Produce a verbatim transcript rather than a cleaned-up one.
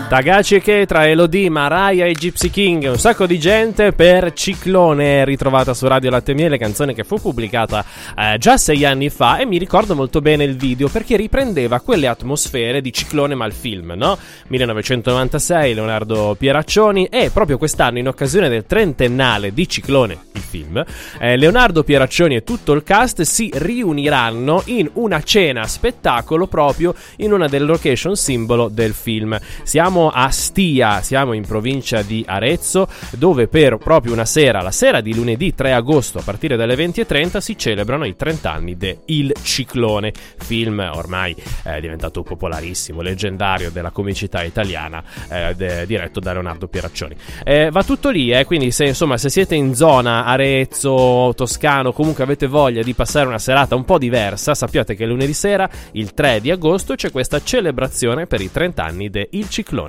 Tagaci che tra Elodie, Mariah e Gypsy King, un sacco di gente per Ciclone, ritrovata su Radio Latte e Miele, canzone che fu pubblicata eh, già sei anni fa, e mi ricordo molto bene il video perché riprendeva quelle atmosfere di Ciclone ma il film, no? millenovecentonovantasei, Leonardo Pieraccioni, e proprio quest'anno, in occasione del trentennale di Ciclone, il film, eh, Leonardo Pieraccioni e tutto il cast si riuniranno in una cena spettacolo proprio in una delle location simbolo del film. Siamo a Stia, siamo in provincia di Arezzo, dove per proprio una sera, la sera di lunedì tre agosto a partire dalle venti e trenta, si celebrano i trenta anni de Il Ciclone, film ormai eh, diventato popolarissimo, leggendario della comicità italiana, eh, de, diretto da Leonardo Pieraccioni. Eh, va tutto lì, eh, quindi se insomma se siete in zona Arezzo, Toscano, comunque avete voglia di passare una serata un po' diversa, sappiate che lunedì sera, il tre di agosto, c'è questa celebrazione per i trenta anni de Il Ciclone.